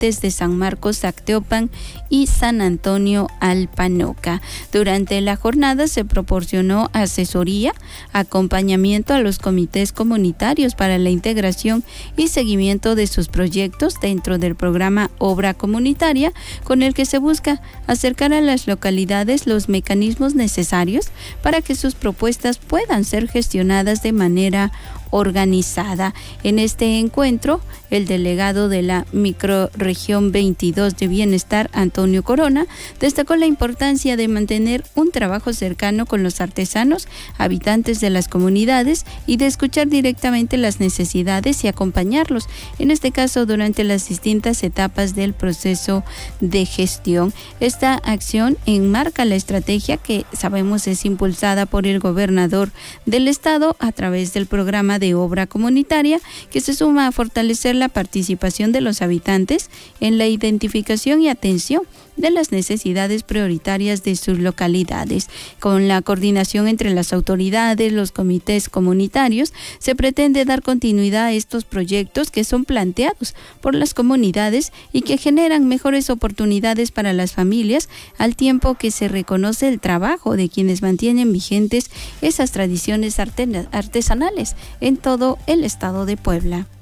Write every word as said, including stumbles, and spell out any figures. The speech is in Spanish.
desde San Marcos, Acteopan y San Antonio, Alpanoca. Durante la jornada se proporcionó asesoría, acompañamiento a los comités comunitarios para la integración y seguimiento de sus proyectos dentro del programa Obra Comunitaria, con el que se busca acercar a las localidades los mecanismos necesarios para que sus propuestas puedan ser gestionadas de manera organizada. En este encuentro, el delegado de la microrregión veintidós de Bienestar, Antonio Corona, destacó la importancia de mantener un trabajo cercano con los artesanos, habitantes de las comunidades, y de escuchar directamente las necesidades y acompañarlos, en este caso durante las distintas etapas del proceso de gestión. Esta acción enmarca la estrategia que sabemos es impulsada por el gobernador del estado a través del programa de obra comunitaria, que se suma a fortalecer la participación de los habitantes en la identificación y atención de las necesidades prioritarias de sus localidades. Con la coordinación entre las autoridades, los comités comunitarios, se pretende dar continuidad a estos proyectos que son planteados por las comunidades y que generan mejores oportunidades para las familias, al tiempo que se reconoce el trabajo de quienes mantienen vigentes esas tradiciones artesanales en todo el estado de Puebla.